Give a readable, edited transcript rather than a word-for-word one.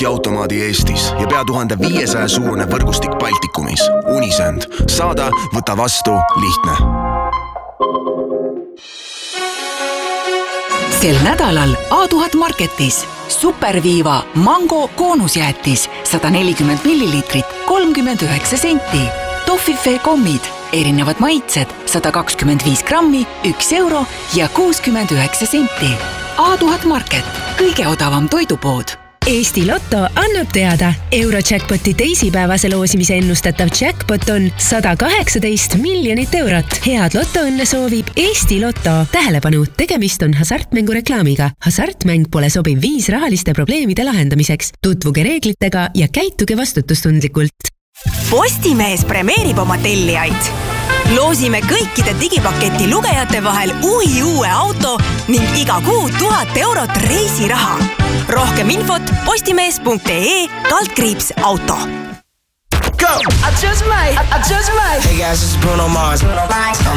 automaadi Eestis ja pea 1500 suurune võrgustik Baltikumis. Unisend. Saada, võta vastu, lihtne. Sel nädalal A1000 Marketis Superviiva Mango koonusjäätis 140 millilitrit 39 senti. Toffifee kommid, erinevad maitsed 125 grammi, 1 euro ja 69 senti. A1000 Market, kõige odavam toidupood. Eesti Lotto annab teada. Eurojackpoti teisipäevase loosimise ennustatav jackpot on 118 miljonit eurot. Head lotoõnne soovib Eesti Lotto. Tähelepanu, tegemist on hasartmängu reklaamiga. Hasartmäng pole sobiv viis rahaliste probleemide lahendamiseks. Tutvuge reeglitega ja käituge vastutustundlikult. Postimees premeerib oma tellijaid. Loosime kõikide digipaketi lugejate vahel uue auto ning iga kuu 1000 eurot reisiraha. Rohkem infot postimees.ee/auto. Go! I just might. Hey guys, this is Bruno Mars.